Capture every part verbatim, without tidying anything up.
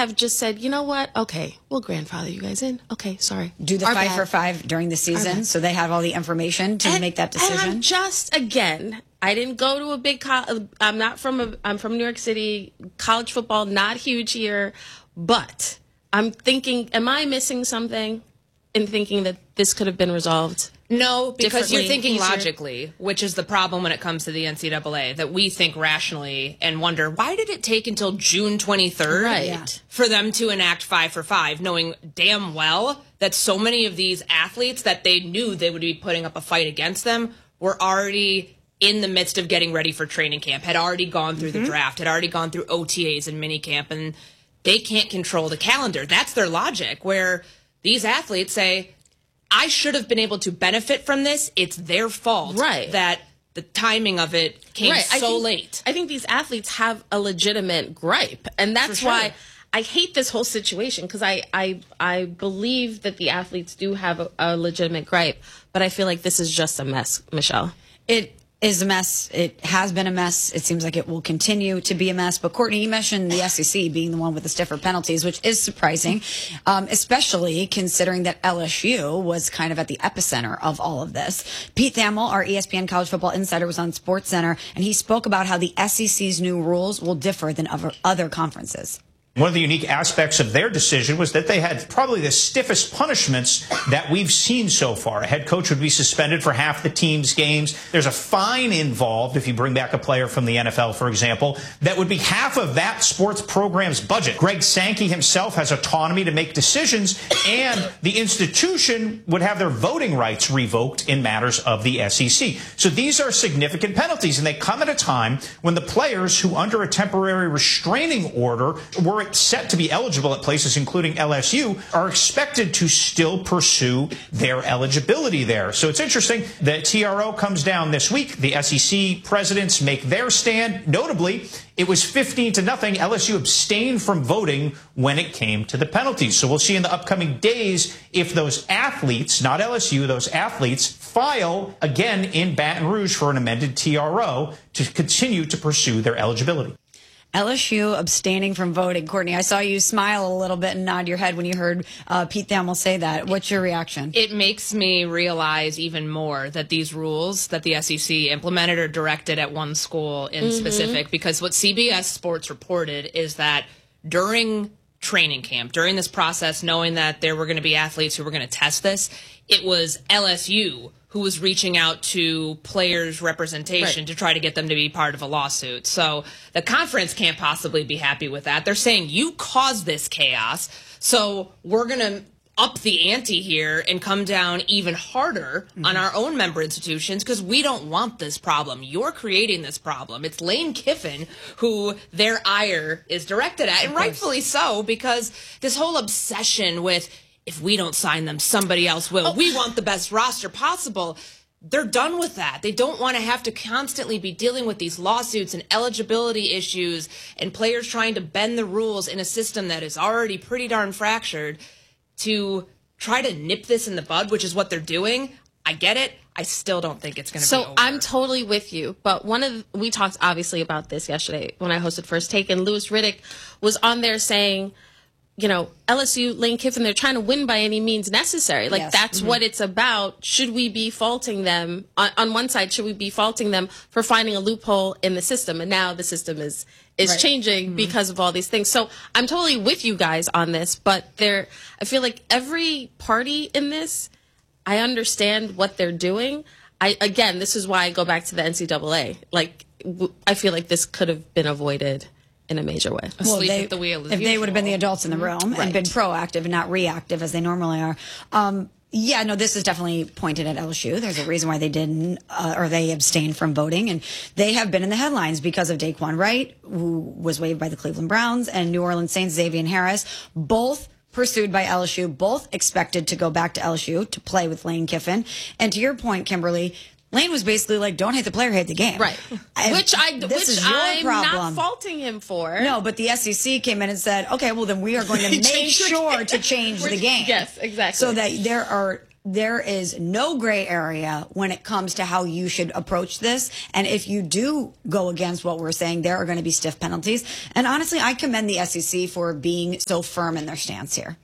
have just said, you know what? Okay, we'll grandfather you guys in. Okay, sorry. Do the Our five bad. for five during the season so they have all the information to and, make that decision? And I'm just, again, I didn't go to a big college. I'm not from a, I'm from New York City. College football, not huge here. But I'm thinking, am I missing something in thinking that this could have been resolved? No, because you're thinking easier. logically, which is the problem when it comes to the N C double A, that we think rationally and wonder, why did it take until June twenty-third Right. Yeah. for them to enact five for five, knowing damn well that so many of these athletes that they knew they would be putting up a fight against them were already in the midst of getting ready for training camp, had already gone through mm-hmm. the draft, had already gone through O T As and minicamp, and they can't control the calendar. That's their logic, where these athletes say, I should have been able to benefit from this. It's their fault right. that the timing of it came right. so I think, late. I think these athletes have a legitimate gripe, and that's sure. why I hate this whole situation, because I, I I believe that the athletes do have a, a legitimate gripe, but I feel like this is just a mess, Michelle. It is a mess. It has been a mess. It seems like it will continue to be a mess. But Courtney, you mentioned the S E C being the one with the stiffer penalties, which is surprising, um, especially considering that L S U was kind of at the epicenter of all of this. Pete Thamel, our E S P N college football insider, was on SportsCenter, and he spoke about how the S E C's new rules will differ than other, other conferences. One of the unique aspects of their decision was that they had probably the stiffest punishments that we've seen so far. A head coach would be suspended for half the team's games. There's a fine involved if you bring back a player from the N F L, for example, that would be half of that sports program's budget. Greg Sankey himself has autonomy to make decisions, and the institution would have their voting rights revoked in matters of the S E C. So these are significant penalties, and they come at a time when the players who, under a temporary restraining order, were set to be eligible at places including L S U are expected to still pursue their eligibility there. So it's interesting that T R O comes down this week. The S E C presidents make their stand. Notably, it was fifteen to nothing. L S U abstained from voting when it came to the penalties. So we'll see in the upcoming days if those athletes, not L S U, those athletes file again in Baton Rouge for an amended T R O to continue to pursue their eligibility. L S U abstaining from voting. Courtney, I saw you smile a little bit and nod your head when you heard uh, Pete Thamel say that. What's your reaction? It makes me realize even more that these rules that the S E C implemented are directed at one school in mm-hmm. specific, because what C B S Sports reported is that during training camp, during this process, knowing that there were going to be athletes who were going to test this, it was L S U who was reaching out to players' representation right. to try to get them to be part of a lawsuit. So the conference can't possibly be happy with that. They're saying, you caused this chaos, so we're going to up the ante here and come down even harder mm-hmm. on our own member institutions, because we don't want this problem. You're creating this problem. It's Lane Kiffin who their ire is directed at, and rightfully so, because this whole obsession with, if we don't sign them, somebody else will. Oh. We want the best roster possible. They're done with that. They don't want to have to constantly be dealing with these lawsuits and eligibility issues and players trying to bend the rules in a system that is already pretty darn fractured. To try to nip this in the bud, which is what they're doing, I get it. I still don't think it's going to so be over. I'm totally with you. But one of the, we talked obviously about this yesterday when I hosted First Take, and Louis Riddick was on there saying, you know, L S U, Lane Kiffin, they're trying to win by any means necessary. Like, yes. that's mm-hmm. what it's about. Should we be faulting them? On, on one side, should we be faulting them for finding a loophole in the system? And now the system is is right. changing mm-hmm. because of all these things. So I'm totally with you guys on this, but there, I feel like every party in this, I understand what they're doing. I again, this is why I go back to the N C double A. Like, w- I feel like this could have been avoided in a major way. Well, Asleep they, at the wheel if usual. They would have been the adults in the room right. and been proactive and not reactive as they normally are. Um, yeah, no, this is definitely pointed at L S U. There's a reason why they didn't, uh, or they abstained from voting, and they have been in the headlines because of Daquan Wright, who was waived by the Cleveland Browns, and New Orleans Saints Xavier Harris, both pursued by L S U, both expected to go back to L S U to play with Lane Kiffin. And to your point, Kimberly, Lane was basically like, don't hate the player, hate the game. Right. I, which I, this which is your I'm problem. not faulting him for. No, but the S E C came in and said, okay, well, then we are going to make sure to change the game. Yes, exactly. So that there are there is no gray area when it comes to how you should approach this. And if you do go against what we're saying, there are going to be stiff penalties. And honestly, I commend the S E C for being so firm in their stance here.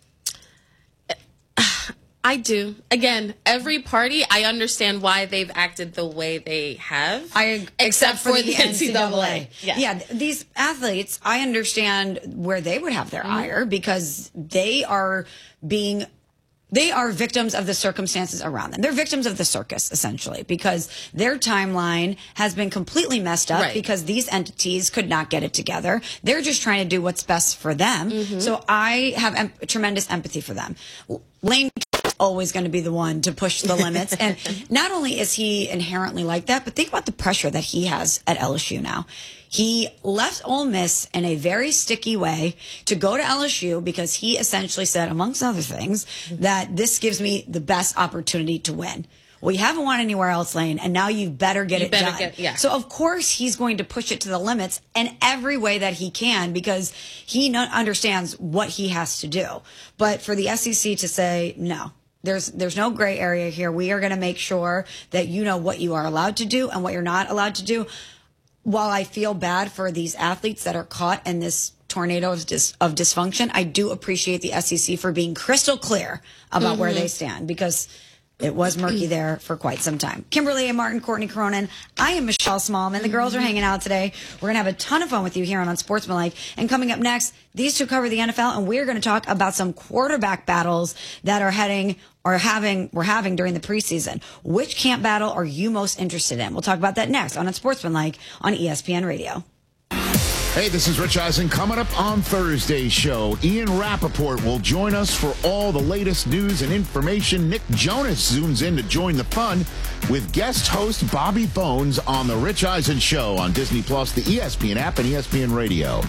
I do. Again, every party, I understand why they've acted the way they have. I except, except for, for the N C double A. N C double A. Yeah. yeah, these athletes, I understand where they would have their mm-hmm. ire because they are being They are victims of the circumstances around them. They're victims of the circus, essentially, because their timeline has been completely messed up right. because these entities could not get it together. They're just trying to do what's best for them. Mm-hmm. So I have em- tremendous empathy for them. Lane is always going to be the one to push the limits. And not only is he inherently like that, but think about the pressure that he has at L S U now. He left Ole Miss in a very sticky way to go to L S U because he essentially said, amongst other things, that this gives me the best opportunity to win. Well, you haven't won anywhere else, Lane, and now you better get you it better done. Get, yeah. So, of course, he's going to push it to the limits in every way that he can because he no- understands what he has to do. But for the S E C to say, no, there's there's no gray area here. We are going to make sure that you know what you are allowed to do and what you're not allowed to do. While I feel bad for these athletes that are caught in this tornado of, dis- of dysfunction, I do appreciate the S E C for being crystal clear about mm-hmm. where they stand because it was murky there for quite some time. Kimberly and Martin, Courtney Cronin. I am Michelle Smallman. The girls are hanging out today. We're going to have a ton of fun with you here on Unsportsmanlike. And coming up next, these two cover the N F L, and we're going to talk about some quarterback battles that are heading or having we're having during the preseason. Which camp battle are you most interested in? We'll talk about that next on Unsportsmanlike on E S P N Radio. Hey, this is Rich Eisen. Coming up on Thursday's show, Ian Rappaport will join us for all the latest news and information. Nick Jonas zooms in to join the fun with guest host Bobby Bones on The Rich Eisen Show on Disney Plus, the E S P N app, and E S P N Radio.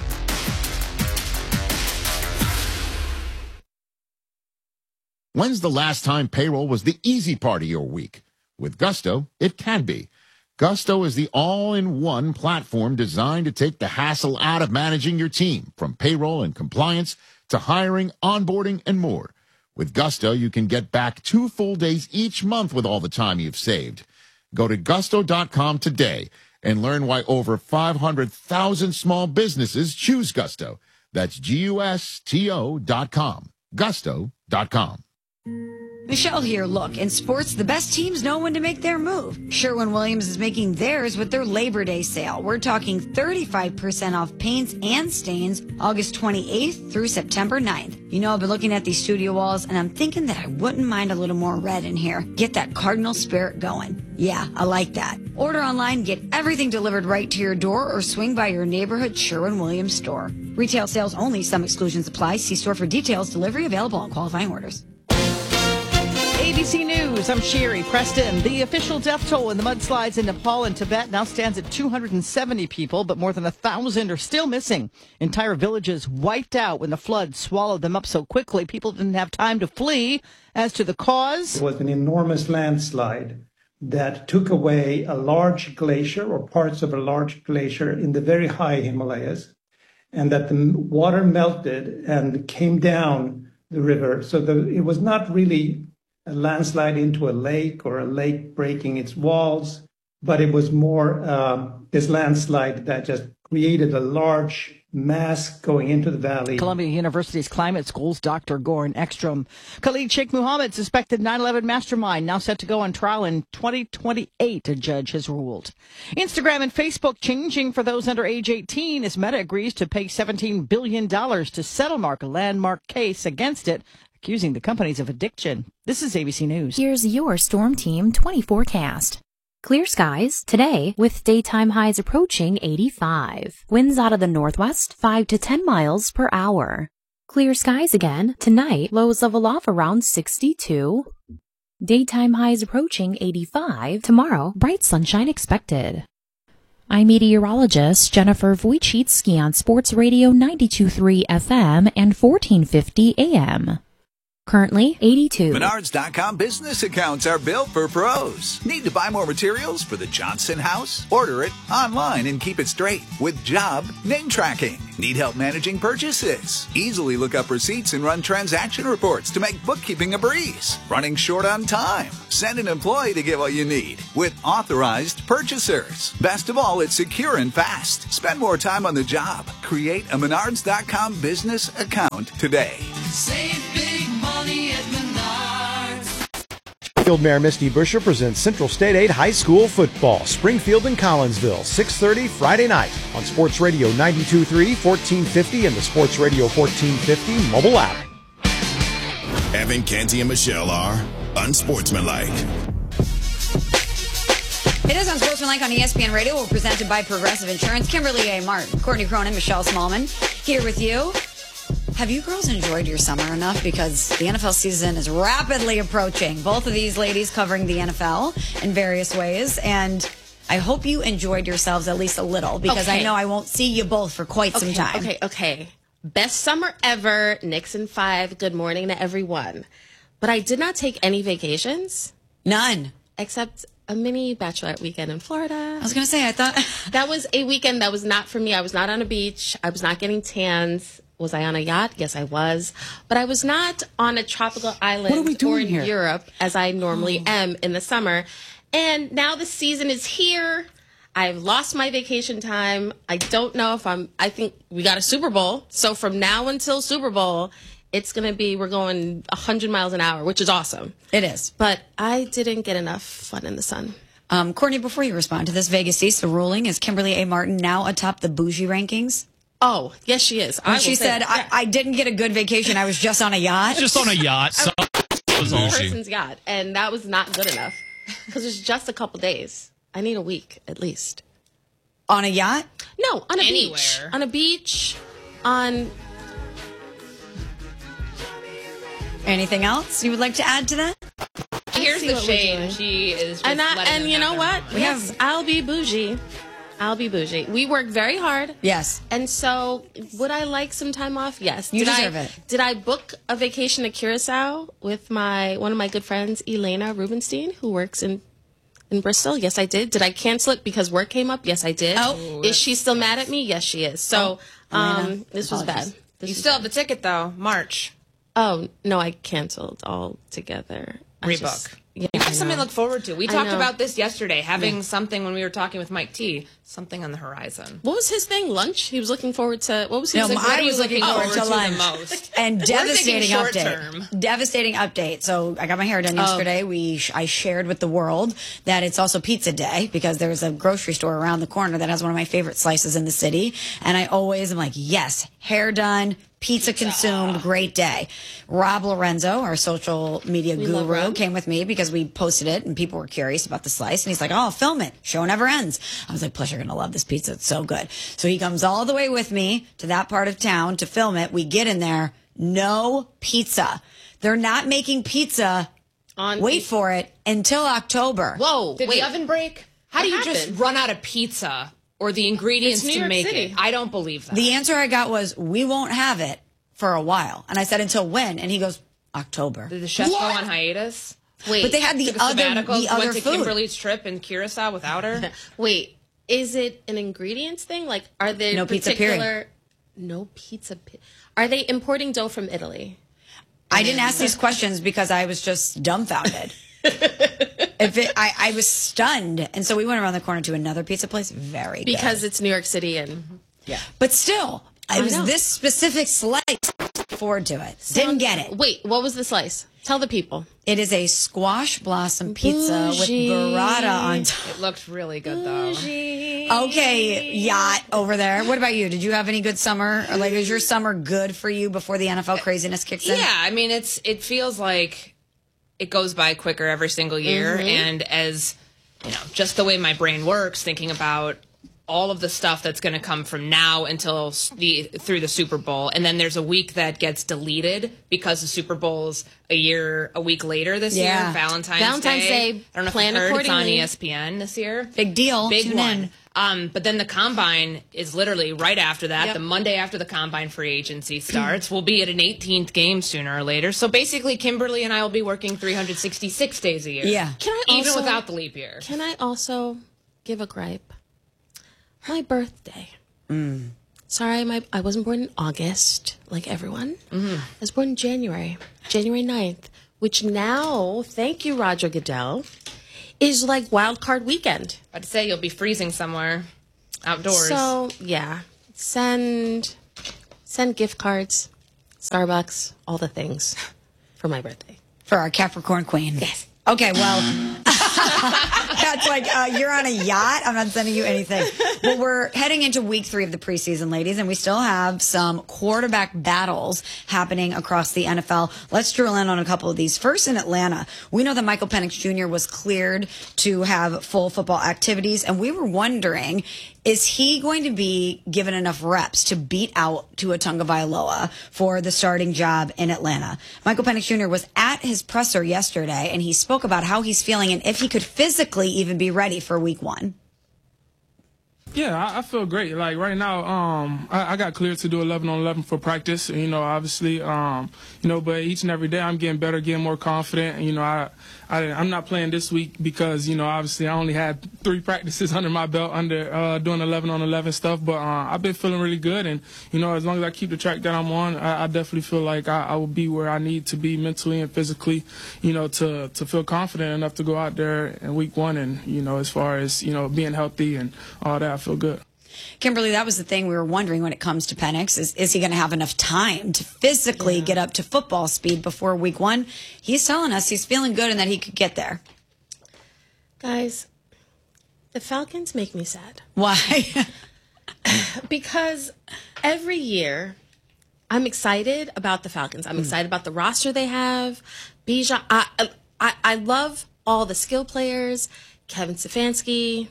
When's the last time payroll was the easy part of your week? With Gusto, it can be. Gusto is the all-in-one platform designed to take the hassle out of managing your team, from payroll and compliance to hiring, onboarding, and more. With Gusto, you can get back two full days each month with all the time you've saved. Go to gusto dot com today and learn why over five hundred thousand small businesses choose Gusto. That's G U S T O dot com. gusto dot com. Michelle here. Look, in sports, the best teams know when to make their move. Sherwin-Williams is making theirs with their Labor Day sale. We're talking thirty-five percent off paints and stains August twenty-eighth through September ninth. You know, I've been looking at these studio walls, and I'm thinking that I wouldn't mind a little more red in here. Get that Cardinal spirit going. Yeah, I like that. Order online, get everything delivered right to your door, or swing by your neighborhood Sherwin-Williams store. Retail sales only. Some exclusions apply. See store for details. Delivery available on qualifying orders. A B C News, I'm Sherry Preston. The official death toll in the mudslides in Nepal and Tibet now stands at two hundred seventy people, but more than one thousand are still missing. Entire villages wiped out when the flood swallowed them up so quickly, people didn't have time to flee. As to the cause, it was an enormous landslide that took away a large glacier or parts of a large glacier in the very high Himalayas, and that the water melted and came down the river. So the, it was not really a landslide into a lake or a lake breaking its walls, but it was more um, this landslide that just created a large mass going into the valley. Columbia University's climate school's Doctor Goran Ekstrom. Khalid Sheikh Mohammed, suspected nine eleven mastermind, now set to go on trial in twenty twenty-eight, a judge has ruled. Instagram and Facebook changing for those under age eighteen as Meta agrees to pay seventeen billion dollars to settle mark a landmark case against it, accusing the companies of addiction. This is A B C News. Here's your Storm Team twenty forecast. Clear skies today with daytime highs approaching eighty-five. Winds out of the northwest five to ten miles per hour. Clear skies again tonight, lows level off around sixty-two. Daytime highs approaching eighty-five. Tomorrow, bright sunshine expected. I'm meteorologist Jennifer Wojcicki on Sports Radio ninety-two point three F M and fourteen fifty A M. currently eighty-two. Menards dot com business accounts are built for pros. Need to buy more materials for the Johnson house? Order it online and keep it straight with Job Name Tracking. Need help managing purchases? Easily look up receipts and run transaction reports to make bookkeeping a breeze. Running short on time? Send an employee to get what you need with authorized purchasers. Best of all, it's secure and fast. Spend more time on the job. Create a Menards dot com business account today. Save big money at Menards. Field Mayor Misty Buscher presents Central State eight High School football. Springfield and Collinsville, six thirty Friday night on Sports Radio ninety-two point three, fourteen fifty, and the Sports Radio fourteen fifty mobile app. Evan, Kenzie, and Michelle are unsportsmanlike. It is Unsportsmanlike on E S P N Radio. We're presented by Progressive Insurance. Kimberly A. Martin, Courtney Cronin, Michelle Smallman here with you. Have you girls enjoyed your summer enough? Because the N F L season is rapidly approaching. Both of these ladies covering the N F L in various ways. And I hope you enjoyed yourselves at least a little, because Okay. I know I won't see you both for quite Okay, some time. okay, okay. Best summer ever. Nixon five. Good morning to everyone. But I did not take any vacations. None. Except a mini bachelorette weekend in Florida. I was going to say, I thought that was a weekend that was not for me. I was not on a beach. I was not getting tans. Was I on a yacht? Yes, I was. But I was not on a tropical island What are we doing or in here? Europe as I normally Oh. am in the summer. And now the season is here. I've lost my vacation time. I don't know if I'm, I think we got a Super Bowl. So from now until Super Bowl, it's going to be, we're going one hundred miles an hour, which is awesome. it is. But I didn't get enough fun in the sun. Um, Courtney, before you respond to this, Vegas East, the ruling is Kimberly A. Martin now atop the bougie rankings. Oh, yes, she is. When I she will say said, that. I, I didn't get a good vacation, I was just on a yacht. Just on a yacht. So that was all. person's yacht, and that was not good enough because it's just a couple days. I need a week at least. On a yacht? No, on a Anywhere. beach. On a beach. On Anything else you would like to add to that? Here's see the what we're shade. doing. She is just and I, letting and them you know have what? their Yes, have- I'll be bougie. I'll be bougie. We work very hard. Yes. And so, would I like some time off? Yes. You did deserve I, it. Did I book a vacation to Curacao with my one of my good friends, Elena Rubenstein, who works in in Bristol? Yes, I did. Did I cancel it because work came up? Yes, I did. Oh. Is she still mad at me? Yes, she is. So, um, this was apologies. bad. This You was still bad. have the ticket, though. March. Oh no, I canceled altogether. I Rebook. just- yeah, You I have something to know. look forward to. We I talked know. about this yesterday, having something when we were talking with Mike T. Something on the horizon. What was his thing? Lunch. He was looking forward to. What was his? No, thing? Like, what I are you was looking looking forward to forward to lunch. the most? And We're devastating thinking short update. term. Devastating update. So I got my hair done yesterday. We sh- I shared with the world that it's also pizza day because there's a grocery store around the corner that has one of my favorite slices in the city. And I always am like, yes, hair done, pizza, consumed, great day. Rob Lorenzo, our social media love guru, Rob. came with me because we posted it and people were curious about the slice. And he's like, oh, film it. Show never ends. I was like, plus you're going to love this pizza. It's so good. So he comes all the way with me to that part of town to film it. We get in there. No pizza. They're not making pizza. On Wait for it until October. Whoa! Did wait. the oven break? How What do you happened? just run out of pizza or the ingredients It's New to York make City. it? I don't believe that. The answer I got was, we won't have it for a while. And I said, until when? And he goes, October. Did the chef go on hiatus? Wait. But they had the Took a other, sabbatical, the other went to food. Kimberly's trip in Curacao without her. Wait. Is it an ingredients thing? Like, are they No pizza, particular? period. No pizza. pe- Are they importing dough from Italy? I didn't ask these questions because I was just dumbfounded. if it, I, I was stunned. And so we went around the corner to another pizza place. Very good. Because it's New York City and But still, it I was know. this specific slice. Forward to it. Didn't get it. Wait, what was the slice? Tell the people. It is a squash blossom pizza Bougie. with burrata on top. It looked really good, though. Okay, yacht over there. What about you? Did you have any good summer? Or like, is your summer good for you before the N F L craziness kicks in? Yeah, I mean, it's it feels like it goes by quicker every single year, Mm-hmm. and as you know, just the way my brain works, thinking about all of the stuff that's going to come from now until s- the through the Super Bowl, and then there's a week that gets deleted because the Super Bowl's a year, a week later this Yeah. year, Valentine's, Valentine's Day, I don't know plan if you heard, it's on accordingly. E S P N this year. Big deal. Big Tune one. in. Um, but then the combine is literally right after that. Yep. The Monday after the combine free agency starts. We'll be at an eighteenth game sooner or later. So basically, Kimberly and I will be working three hundred sixty-six days a year. Yeah. Can I Even also, without the leap year. Can I also give a gripe? My birthday. Mm. Sorry, my I wasn't born in August like everyone. Mm-hmm. I was born in January, January ninth, which now, thank you, Roger Goodell, is like wild card weekend. I'd say you'll be freezing somewhere outdoors. So, yeah, send send gift cards, Starbucks, all the things for my birthday. For our Capricorn queen. Yes. Okay, well, that's like, uh, you're on a yacht. I'm not sending you anything. Well, we're heading into week three of the preseason, ladies, and we still have some quarterback battles happening across the N F L. Let's drill in on a couple of these. First, in Atlanta, we know that Michael Penix Junior was cleared to have full football activities, and we were wondering, is he going to be given enough reps to beat out Tua Tagovailoa for the starting job in Atlanta? Michael Penix Junior was at his presser yesterday, and he spoke about how he's feeling and if he could physically even be ready for week one. Yeah, I, I feel great. Like right now, um, I, I got cleared to do eleven on eleven for practice. You know, obviously, um, you know, but each and every day I'm getting better, getting more confident. And, you know, I, I, I'm not playing this week because, you know, obviously I only had three practices under my belt under uh, doing eleven on eleven stuff. But uh, I've been feeling really good, and you know, as long as I keep the track that I'm on, I, I definitely feel like I, I will be where I need to be mentally and physically, you know, to to feel confident enough to go out there in week one. And you know, as far as you know, being healthy and all that, I feel good. Kimberly, that was the thing we were wondering when it comes to Penix. Is, is he going to have enough time to physically yeah. get up to football speed before week one? He's telling us he's feeling good and that he could get there. Guys, the Falcons make me sad. Why? Because every year I'm excited about the Falcons. I'm mm. excited about the roster they have. Bijan, I, I, I love all the skill players. Kevin Stefanski,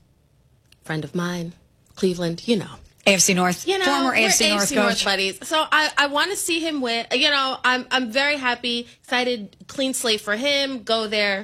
friend of mine. Cleveland, you know. A F C North, you know, former A F C North A F C coach. North buddies. So I, I want to see him win. You know, I'm I'm very happy, excited, clean slate for him. Go there,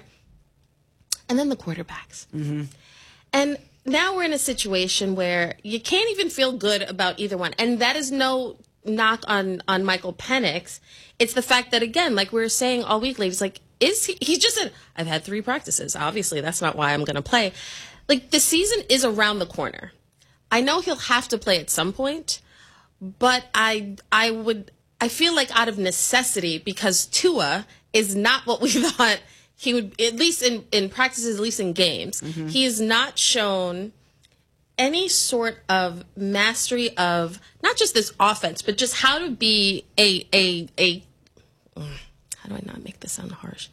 and then the quarterbacks. Mm-hmm. And now we're in a situation where you can't even feel good about either one. And that is no knock on on Michael Penix. It's the fact that, again, like we were saying all week, ladies, like is he? He just said, "I've had three practices. Obviously, that's not why I'm going to play." Like the season is around the corner. I know he'll have to play at some point, but I I would I feel like out of necessity, because Tua is not what we thought he would, at least in, in practices, at least in games. Mm-hmm. He has not shown any sort of mastery of not just this offense, but just how to be a a a how do I not make this sound harsh?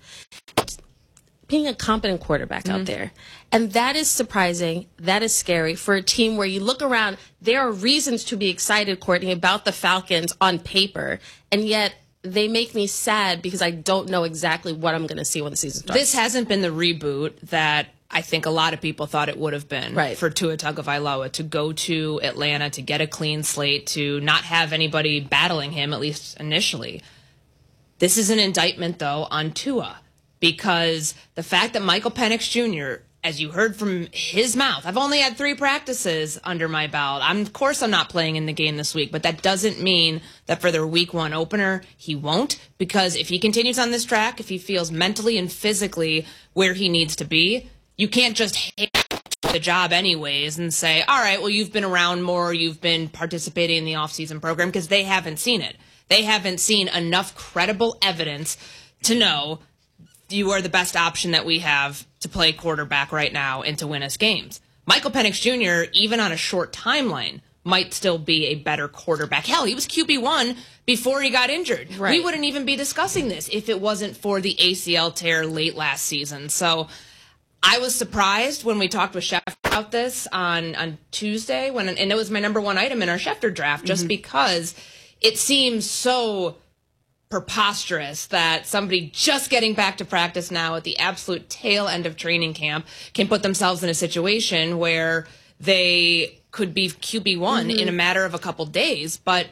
Being a competent quarterback mm-hmm. out there. And that is surprising. That is scary for a team where you look around, there are reasons to be excited, Courtney, about the Falcons on paper. And yet they make me sad because I don't know exactly what I'm going to see when the season starts. This hasn't been the reboot that I think a lot of people thought it would have been right. for Tua Tagovailoa to go to Atlanta, to get a clean slate, to not have anybody battling him, at least initially. This is an indictment, though, on Tua. Because the fact that Michael Penix Junior, as you heard from his mouth, I've only had three practices under my belt. I'm, of course, I'm not playing in the game this week, but that doesn't mean that for their week one opener, he won't. Because if he continues on this track, if he feels mentally and physically where he needs to be, you can't just hate the job anyways and say, all right, well, you've been around more, you've been participating in the offseason program, because they haven't seen it. They haven't seen enough credible evidence to know you are the best option that we have to play quarterback right now and to win us games. Michael Penix Junior, even on a short timeline, might still be a better quarterback. Hell, he was Q B one before he got injured. Right. We wouldn't even be discussing this if it wasn't for the A C L tear late last season. So I was surprised when we talked with Schefter about this on, on Tuesday, when and it was my number one item in our Schefter draft, just mm-hmm. because it seems so preposterous that somebody just getting back to practice now at the absolute tail end of training camp can put themselves in a situation where they could be Q B one mm-hmm. in a matter of a couple days. But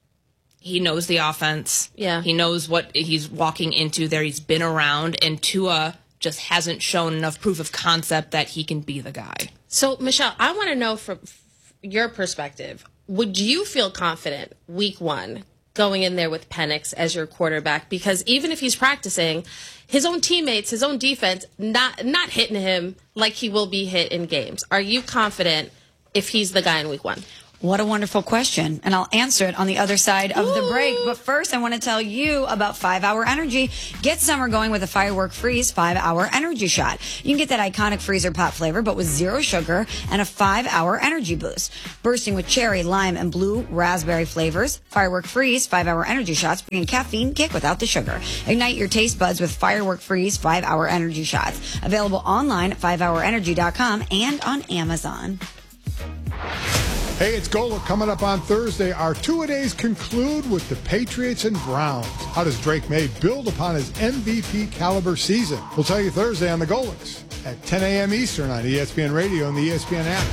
he knows the offense. Yeah. He knows what he's walking into there. He's been around, and Tua just hasn't shown enough proof of concept that he can be the guy. So, Michelle, I want to know from your perspective, would you feel confident week one going in there with Penix as your quarterback? Because even if he's practicing, his own teammates, his own defense, not not hitting him like he will be hit in games. Are you confident if he's the guy in week one? What a wonderful question. And I'll answer it on the other side of Ooh. the break. But first, I want to tell you about five hour Energy. Get summer going with a Firework Freeze five hour Energy Shot. You can get that iconic freezer pop flavor, but with zero sugar and a five hour energy boost. Bursting with cherry, lime, and blue raspberry flavors, Firework Freeze five hour Energy Shots bring a caffeine kick without the sugar. Ignite your taste buds with Firework Freeze five hour Energy Shots. Available online at five hour energy dot com and on Amazon. Hey, it's Golic coming up on Thursday. Our two-a-days conclude with the Patriots and Browns. How does Drake May build upon his M V P caliber season? We'll tell you Thursday on the Golics at ten a.m. Eastern on E S P N Radio and the E S P N app.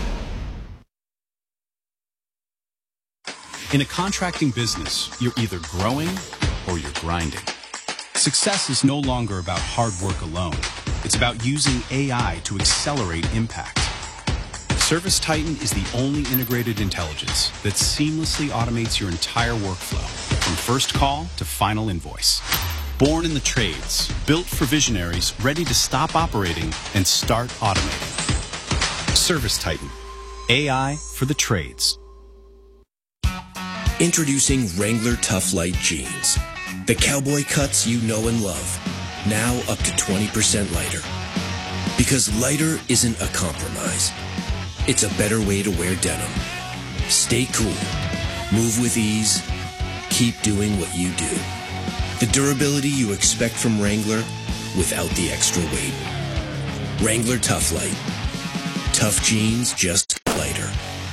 In a contracting business, you're either growing or you're grinding. Success is no longer about hard work alone. It's about using A I to accelerate impact. ServiceTitan is the only integrated intelligence that seamlessly automates your entire workflow, from first call to final invoice. Born in the trades, built for visionaries ready to stop operating and start automating. ServiceTitan, A I for the trades. Introducing Wrangler Tough Light Jeans. The cowboy cuts you know and love, now up to twenty percent lighter. Because lighter isn't a compromise. It's a better way to wear denim. Stay cool. Move with ease. Keep doing what you do. The durability you expect from Wrangler without the extra weight. Wrangler Tough Light. Tough jeans, just lighter.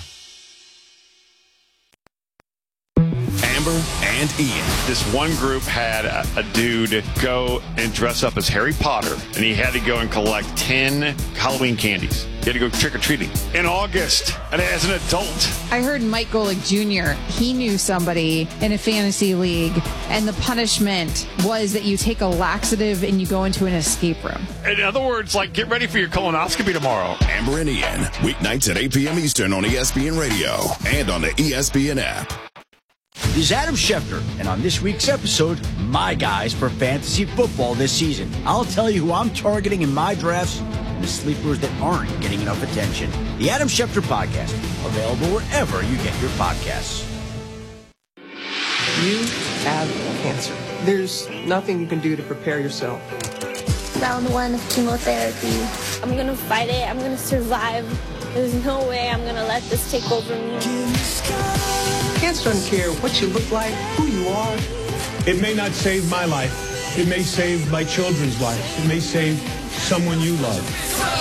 Amber and Ian. This one group had a, a dude go and dress up as Harry Potter, and he had to go and collect ten Halloween candies. He had to go trick-or-treating in August, and as an adult. I heard Mike Golic Junior, he knew somebody in a fantasy league, and the punishment was that you take a laxative and you go into an escape room. In other words, like, get ready for your colonoscopy tomorrow. Amber and Ian, weeknights at eight p.m. Eastern on E S P N Radio and on the E S P N app. This is Adam Schefter, and on this week's episode, my guys for fantasy football this season. I'll tell you who I'm targeting in my drafts and the sleepers that aren't getting enough attention. The Adam Schefter Podcast, available wherever you get your podcasts. You have cancer. There's nothing you can do to prepare yourself. Round one of chemotherapy. I'm going to fight it. I'm going to survive. There's no way I'm going to let this take over me. Cancer doesn't care what you look like, who you are. It may not save my life. It may save my children's lives. It may save someone you love.